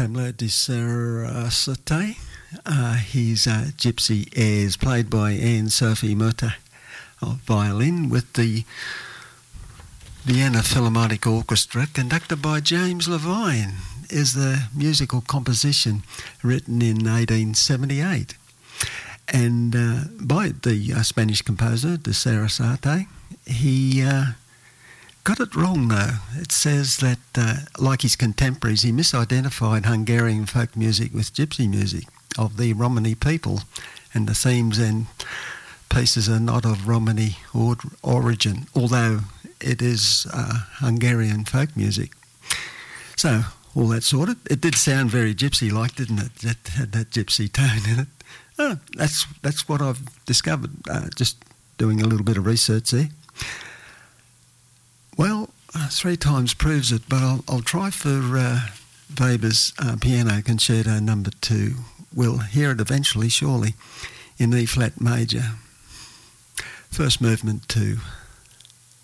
Pamela di Sarasate. His Gypsy Airs, played by Anne-Sophie Mutter of violin, with the Vienna Philharmonic Orchestra, conducted by James Levine, is the musical composition written in 1878. And by the Spanish composer, de Sarasate. He got it wrong, though. It says that, like his contemporaries, he misidentified Hungarian folk music with gypsy music of the Romani people, and the themes and pieces are not of Romani origin, although it is Hungarian folk music. So, all that sorted. It did sound very gypsy-like, didn't it? That had that gypsy tone in it. Oh, that's what I've discovered, just doing a little bit of research there. Well, 3 times proves it, but I'll try for Weber's Piano Concerto No. 2. We'll hear it eventually, surely, in E-flat major. First movement 2.